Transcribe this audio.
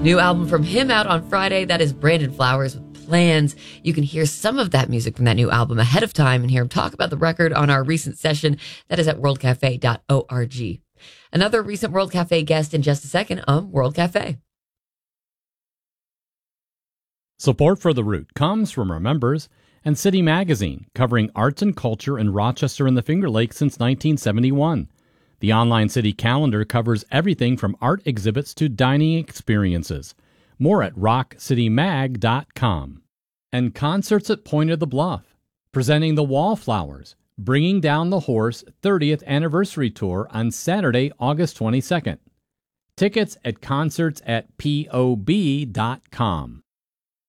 New album from him out on Friday. That is Brandon Flowers with Plans. You can hear some of that music from that new album ahead of time and hear him talk about the record on our recent session. That is at worldcafe.org. Another recent World Cafe guest in just a second on World Cafe. Support for The Root comes from our members and City Magazine, covering arts and culture in Rochester and the Finger Lakes since 1971. The online city calendar covers everything from art exhibits to dining experiences. More at rockcitymag.com. And Concerts at Point of the Bluff, presenting the Wallflowers, Bringing Down the Horse 30th Anniversary Tour on Saturday, August 22nd. Tickets at concertsatpob.com.